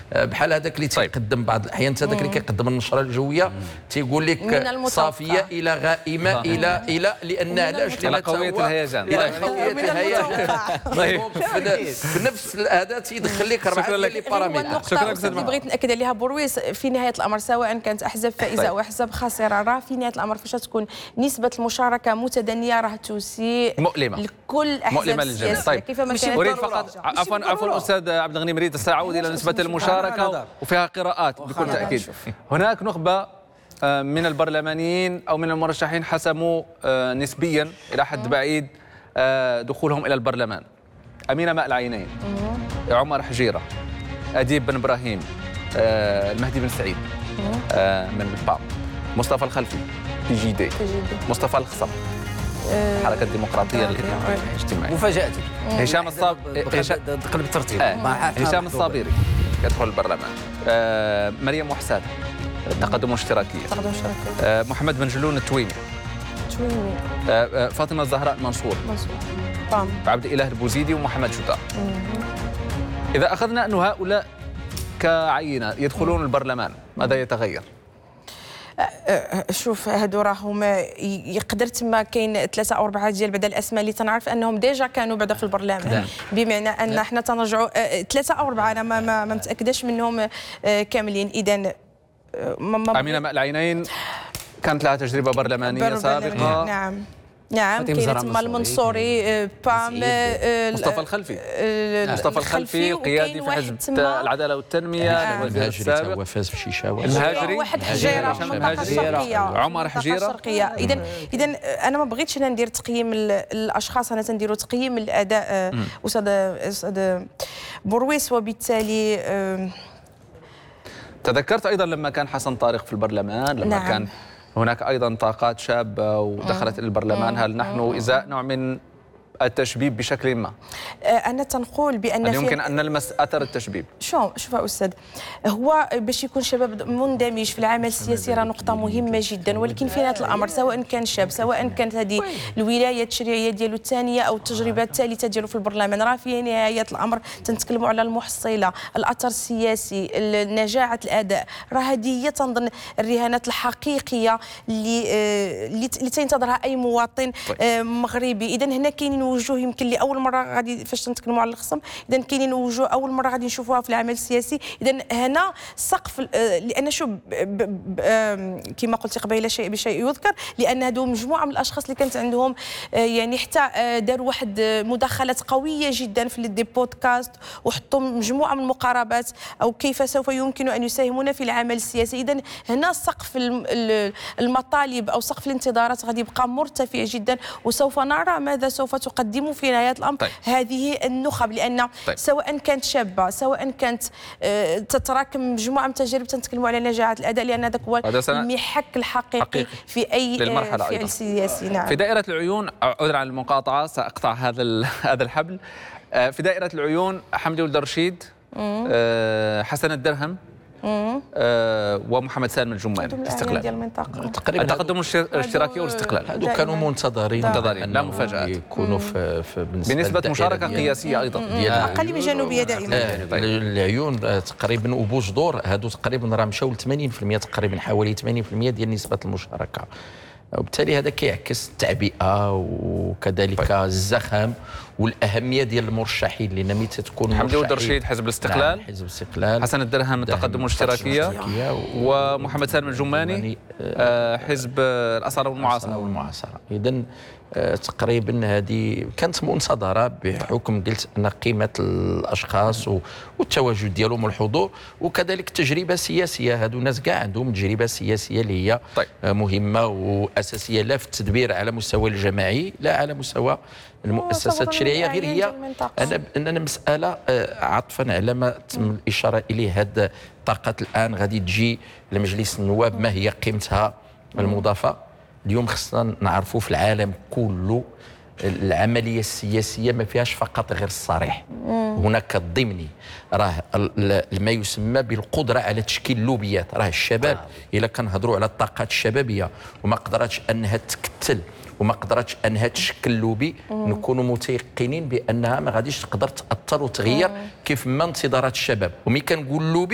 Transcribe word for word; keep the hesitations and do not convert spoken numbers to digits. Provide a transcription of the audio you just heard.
بحال هذاك اللي تيقدم بعض الاحيان حتى هذاك اللي كيقدم النشره الجويه تيقول لك صافيه الى غائمه الى الى لان علاش لان قويه الهيجان الى قويه الهيجان في نفس هذا تيدخل لك اربعه ديال لي بارامتر. شكرا لك اللي بغيت ناكد عليها برويس في نهايه الامر سواء كانت احزاب فائزه او احزاب خاسره راه في نهايه الامر فاش تكون نسبه المشاركه متدنيه راه تسيء مؤلمه لكل الاحزاب السياسيه. طيب كيف ما كانت اريد فقط عفوا عفوا استاذ عبد الغني مريد ساعود الى نسبه المشاركه وفيها قراءات بكل تاكيد. هناك نخبه من البرلمانيين او من المرشحين حسموا نسبيا الى حد بعيد دخولهم الى البرلمان. امينه ماء العينين، عمر حجيره، اديب بن ابراهيم، المهدي بن سعيد من الباب، مصطفى الخلفي بي جي دي، مصطفى الخصم الحركه الديمقراطيه الاجتماعيه، مفاجاتي هشام الصابري قلب الترتيب هشام الصابري يدخل البرلمان، مريم وحسان التقدم الاشتراكيه، التقدم الاشتراكيه، محمد بن جلون التويمي التويمي، فاطمه الزهراء منصور منصور طام، عبد الاله البوزيدي ومحمد شتار. اذا اخذنا انه هؤلاء كعينه يدخلون البرلمان ماذا يتغير؟ شوف هادو راهم يقدر تما كاين ثلاثه او اربعه ديال بعد الاسماء اللي تنعرف انهم ديجا كانوا بعدا في البرلمان، بمعنى ان حنا تنرجعوا ثلاثه او اربعه انا ما, ما, ما متاكداش منهم كاملين. اذا امينه ماء العينين كانت لها تجربه برلمانيه سابقه. نعم نعم كاين تما المنصوري بام مصطفى الخلفي مصطفى الخلفي قيادي في حزب العداله والتنميه السابق هو فاز في شيشاوه المهاجري واحد حجيره في المنطقه الشرقيه عمر حجيره. اذا اذا انا ما بغيتش انا ندير تقييم الاشخاص، انا تنديروا تقييم الاداء استاذ استاذ برويس. وبالتالي تذكرت ايضا لما كان حسن طارق في البرلمان لما نعم. كان هناك أيضا طاقات شابة ودخلت إلى البرلمان. هل نحن إزاء نوع من التشبيب بشكل ما؟ أنا تنقول بأن يمكن أن نلمس أثر التشبيب. شو شوف أستاذ، هو باش يكون شباب مندمج في العمل السياسي راه نقطة مهمة جدا، ولكن في نهاية الأمر سواء كان شاب سواء كانت هذه الولاية التشريعية ديالو الثانية أو التجربة الثالثة ديالو في البرلمان، راه في نهاية الأمر تنتكلموا على المحصلة، الأثر السياسي، نجاعة الأداء، راه هذه هي تنظن الرهانات الحقيقية اللي اللي تنتظرها أي مواطن مغربي. إذا هنا كاينين وجوه يمكن لاول مره غادي فاش تنتكلموا على الخصم، اذا كاينين وجوه اول مره غادي نشوفوها في العمل السياسي. اذا هنا سقف، لان شو كما قلتي قبيله شيء بشيء يذكر، لان هذو مجموعه من الاشخاص اللي كانت عندهم يعني حتى داروا واحد مداخلات قويه جدا في دي بودكاست وحطوا مجموعه من المقاربات او كيف سوف يمكن ان يساهمون في العمل السياسي. اذا هنا سقف المطالب او سقف الانتظارات غادي يبقى مرتفع جدا، وسوف نرى ماذا سوف تقدم في نهاية الأمر طيب. هذه النخب، لأن طيب. سواء كانت شابة سواء كانت آه تتراكم مجموعة من التجارب تنتكلموا على نجاعة الأداء، لأن هذاك هو المحك الحقيقي حقيقي. في أي آه فعل سياسي. نعم. في دائرة العيون، عذرا عن المقاطعة سأقطع هذا هذا الحبل، آه في دائرة العيون حمدي ولد رشيد، آه حسن الدرهم، آه ومحمد سالم الجماني. استقلال تقريبا التقدم الاشتراكي والاستقلال هذو كانوا منتظرين منتظرين لا مفاجآت يكونوا في, في بنسبة مشاركة قياسية أيضا أقل من الجنوبية دائما. العيون تقريبا وبوجدور هذو تقريبا راه مشاو ل ثمانين بالمئة تقريبا، حوالي ثمانين بالمئة ديال نسبة المشاركة، وبالتالي هذا كيعكس التعبئة وكذلك الزخم والاهميه ديال المرشحين، لان متى تكون حمدي ولد رشيد حزب الاستقلال، حزب الاستقلال، حسن الدرهم التقدم الاشتراكيه، ومحمد سالم الجماني حزب الاصاله والمعاصره والمعاصره. اذا تقريبا هذه كانت منتظره بحكم قلت ان قيمه الاشخاص والتواجد ديالهم والحضور، وكذلك تجربه سياسيه. هادو ناس كاع عندهم تجربه سياسيه اللي هي طيب. مهمه واساسيه، لا في التدبير على مستوى الجماعي لا على مستوى المؤسسات التشريعيه، غير هي انا اننا مساله عطفا على ما تم الاشاره اليه. هذه الطاقات الان غادي تجي لمجلس النواب، ما هي قيمتها المضافه؟ اليوم خصنا نعرفوا في العالم كله العمليه السياسيه ما فيهاش فقط غير الصريح، هناك الضمني، راه ما يسمى بالقدره على تشكيل لوبيات. راه الشباب الا كنهضروا على الطاقات الشبابيه وما قدرتش انها تكتل وما قدرتش انها تشكل لوبي، نكونوا متيقنين بانها ما غاديش تقدر تاثر وتغير كيف ما انتظارات الشباب. ومي كنقول لوبي